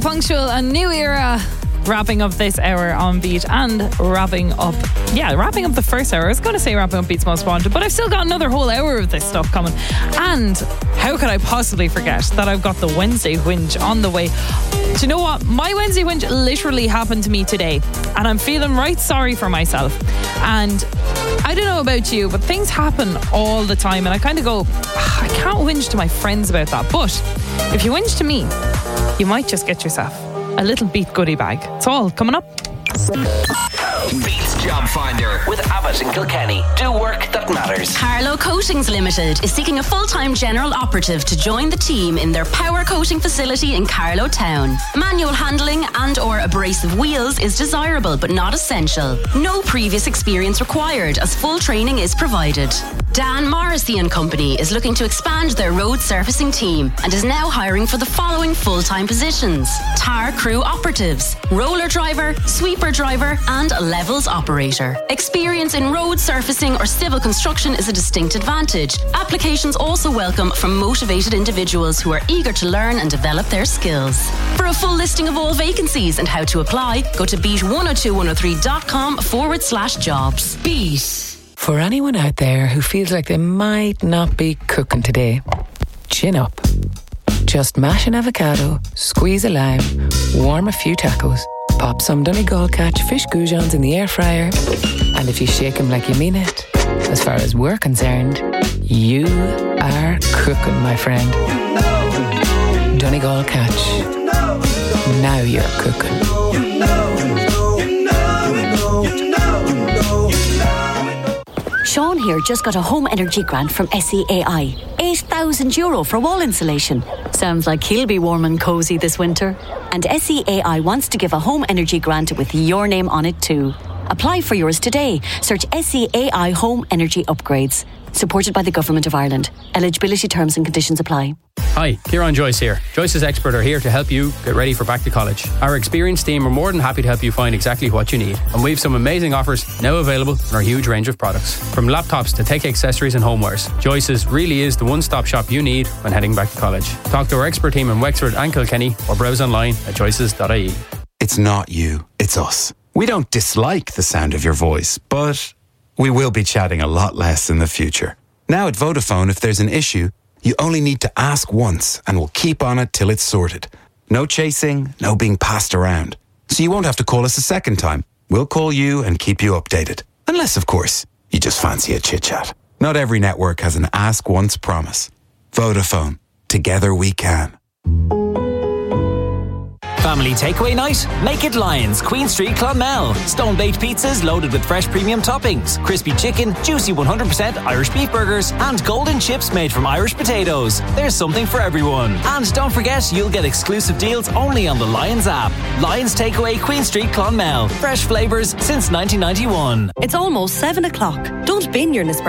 Punctual, a new era. Wrapping up this hour on Beat and wrapping up the first hour. I was going to say wrapping up Beat's Most Wanted, but I've still got another whole hour of this stuff coming. And how could I possibly forget that I've got the Wednesday whinge on the way? Do you know what? My Wednesday whinge literally happened to me today, and I'm feeling right sorry for myself. And I don't know about you, but things happen all the time, and I kind of go, I can't whinge to my friends about that. But if you whinge to me, you might just get yourself a little Beat goodie bag. It's all coming up. Beat's Job Finder with Abbott and Kilkenny. Do work that matters. Carlow Coatings Limited is seeking a full-time general operative to join the team in their power coating facility in Carlow Town. Manual handling and or abrasive wheels is desirable but not essential. No previous experience required as full training is provided. Dan Morrissey and Company is looking to expand their road surfacing team and is now hiring for the following full-time positions: tar crew operatives, roller driver, sweeper driver and levels operator. Experience in road surfacing or civil construction is a distinct advantage. Applications also welcome from motivated individuals who are eager to learn and develop their skills. For a full listing of all vacancies and how to apply, go to beat102103.com/jobs. Beat. For anyone out there who feels like they might not be cooking today, chin up. Just mash an avocado, squeeze a lime, warm a few tacos, pop some Donegal Catch fish goujons in the air fryer, and if you shake them like you mean it, as far as we're concerned, you are cooking, my friend. Donegal Catch. Now you're cooking. Sean here just got a home energy grant from SEAI. €8,000 for wall insulation. Sounds like he'll be warm and cosy this winter. And SEAI wants to give a home energy grant with your name on it too. Apply for yours today. Search SEAI Home Energy Upgrades. Supported by the Government of Ireland. Eligibility terms and conditions apply. Hi, Kieran Joyce here. Joyce's Expert are here to help you get ready for back to college. Our experienced team are more than happy to help you find exactly what you need. And we've some amazing offers now available in our huge range of products. From laptops to tech accessories and homewares, Joyce's really is the one-stop shop you need when heading back to college. Talk to our expert team in Wexford and Kilkenny or browse online at joyces.ie. It's not you, it's us. We don't dislike the sound of your voice, but we will be chatting a lot less in the future. Now at Vodafone, if there's an issue, you only need to ask once and we'll keep on it till it's sorted. No chasing, no being passed around. So you won't have to call us a second time. We'll call you and keep you updated. Unless, of course, you just fancy a chit-chat. Not every network has an ask once promise. Vodafone. Together we can. Family takeaway night? Make it Lions, Queen Street, Clonmel. Stone-baked pizzas loaded with fresh premium toppings, crispy chicken, juicy 100% Irish beef burgers, and golden chips made from Irish potatoes. There's something for everyone. And don't forget, you'll get exclusive deals only on the Lions app. Lions Takeaway, Queen Street, Clonmel. Fresh flavours since 1991. It's almost 7 o'clock. Don't bin your Nespresso